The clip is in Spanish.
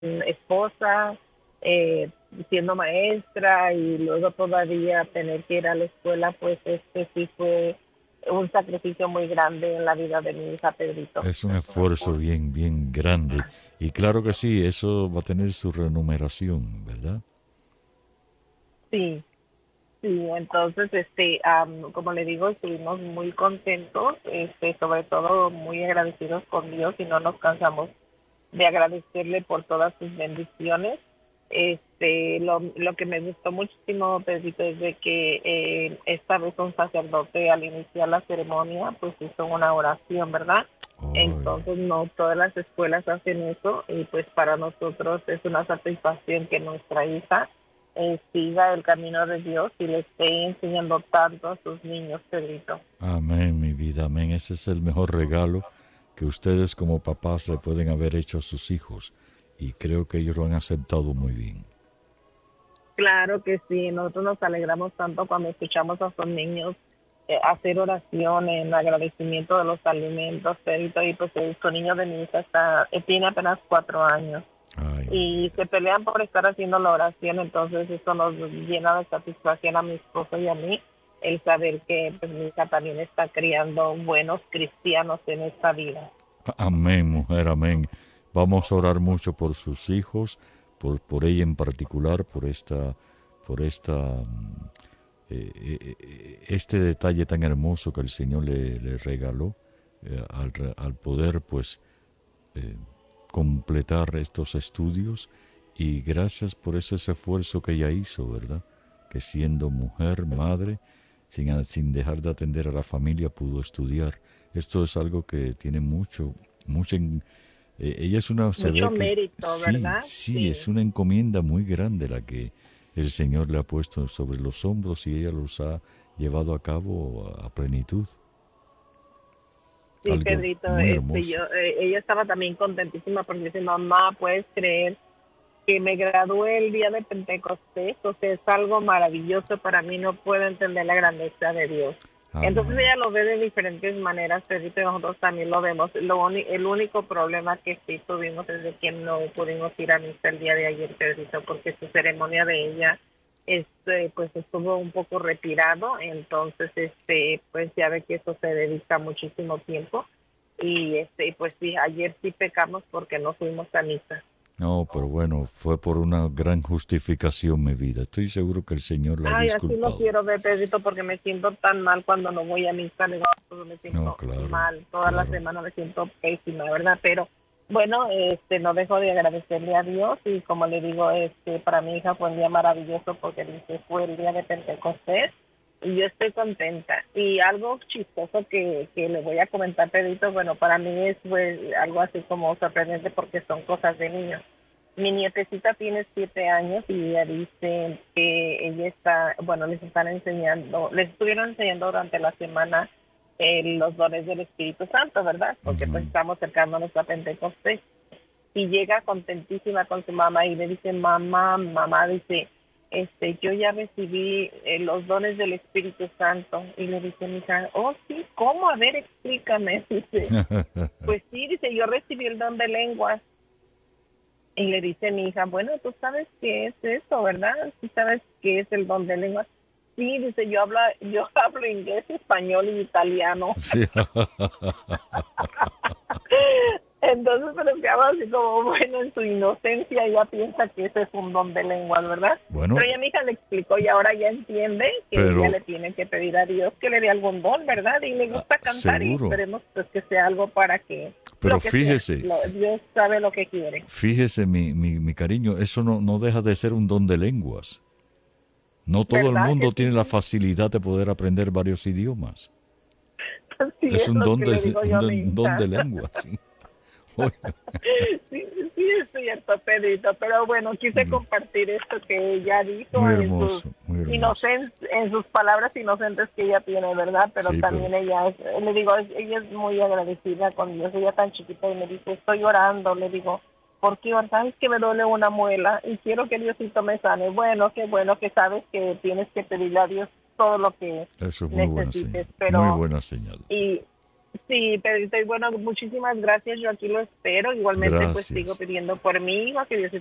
esposa, siendo maestra y luego todavía tener que ir a la escuela, pues sí fue un sacrificio muy grande en la vida de mi hija Pedrito. Es un esfuerzo bien, bien grande. Y claro que sí, eso va a tener su remuneración, ¿verdad? Sí, sí, entonces, como le digo, estuvimos muy contentos, sobre todo muy agradecidos con Dios y no nos cansamos de agradecerle por todas sus bendiciones. Lo que me gustó muchísimo, Pedrito, es de que esta vez un sacerdote al iniciar la ceremonia, pues hizo una oración, ¿verdad? Ay, Entonces no todas las escuelas hacen eso y pues para nosotros es una satisfacción que nuestra hija siga el camino de Dios y le esté enseñando tanto a sus niños, Pedrito. amén, mi vida, amén. Ese es el mejor regalo que ustedes como papás le pueden haber hecho a sus hijos. Y creo que ellos lo han aceptado muy bien. Claro que sí, nosotros nos alegramos tanto cuando escuchamos a sus niños hacer oración en agradecimiento de los alimentos, Pedrito, y pues el niño de mi hija tiene apenas 4 años Ay, mi y vida. se pelean por estar haciendo la oración, entonces eso nos llena de satisfacción a mi esposo y a mí, el saber que pues mi hija también está criando buenos cristianos en esta vida. Amén, mujer, amén. Vamos a orar mucho por sus hijos, por ella en particular, por este detalle tan hermoso que el Señor le regaló al poder, pues, eh, completar estos estudios. Y gracias por ese esfuerzo que ella hizo, ¿verdad? Que siendo mujer, madre, sin dejar de atender a la familia, pudo estudiar. Esto es algo que tiene mucho. Ella es una, se Mucho ve que mérito, sí, ¿verdad? sí, es Sí. una encomienda muy grande la que el Señor le ha puesto sobre los hombros y ella los ha llevado a cabo a plenitud. Sí, Algo Pedrito, muy hermoso. ella estaba también contentísima porque dice, mamá, ¿puedes creer que me gradué el día de Pentecostés? O sea, es algo maravilloso para mí, no puedo entender la grandeza de Dios. Entonces Amén. ella lo ve de diferentes maneras, Pedrito, y nosotros también lo vemos. El único problema que sí tuvimos es de que no pudimos ir a misa el día de ayer, Pedrito, porque su ceremonia de ella pues estuvo un poco retirado, entonces pues ya ve que eso se dedica muchísimo tiempo y pues sí, ayer sí pecamos porque no fuimos a misa. No, pero bueno, fue por una gran justificación mi vida. Estoy seguro que el Señor la ha Ay, así lo disculpado. quiero ver, Pedrito, porque me siento tan mal cuando no voy a misa, le digo, pues, me No, siento claro, mal, toda la claro. semana me siento pésima, ¿verdad? Pero bueno, no dejo de agradecerle a Dios y como le digo, para mi hija fue un día maravilloso porque dice, fue el día de Pentecostés y yo estoy contenta. Y algo chistoso que le voy a comentar, Pedrito, bueno, para mí es pues, algo así como sorprendente porque son cosas de niños. Mi nietecita tiene 7 años y ella dice que ella está, bueno, les estuvieron enseñando durante la semana los dones del Espíritu Santo, ¿verdad? Porque pues Ujú. estamos acercándonos a Pentecostés. Y llega contentísima con su mamá y le dice, mamá, dice, yo ya recibí los dones del Espíritu Santo. Y le dice mi hija, oh sí, ¿cómo? A ver, explícame. Dice, pues sí, dice, yo recibí el don de lenguas. Y le dice mi hija, bueno, tú sabes qué es eso, ¿verdad? Sí sabes qué es el don de lengua. Sí, dice, yo hablo inglés, español y italiano. Sí. Entonces se nos quedaba así como, bueno, en su inocencia ella piensa que ese es un don de lenguas, ¿verdad? Bueno, Pero ya mi hija le explicó y ahora ya entiende que ella pero le tiene que pedir a Dios que le dé algún don, ¿verdad? Y le gusta cantar y seguro. esperemos pues que sea algo para que, Pero lo que sea, fíjese, Dios sabe lo que quiere. fíjese mi cariño, eso no deja de ser un don de lenguas. No todo el ¿Verdad que mundo tiene sí? la facilidad de poder aprender varios idiomas. Sí, Es es un lo don que de, le digo yo a mi un don hija. de lenguas. Sí. Oiga, Sí, sí, es cierto, Pedrito, pero bueno, quise compartir esto que ella dijo muy en sus hermoso, muy hermoso. en sus palabras inocentes que ella tiene, ¿verdad? Pero Sí, pero también ella le digo, ella es muy agradecida con Dios, ella tan chiquita y me dice, estoy orando, le digo, porque sabes que me duele una muela y quiero que Diosito me sane. Bueno, qué bueno que sabes que tienes que pedirle a Dios todo lo que eso es muy buena necesites, señal. Muy pero buena señal. Sí, Pedrito, y bueno, muchísimas gracias. Yo aquí lo espero. Igualmente, pues sigo Gracias. pidiendo por mi hijo, que Dios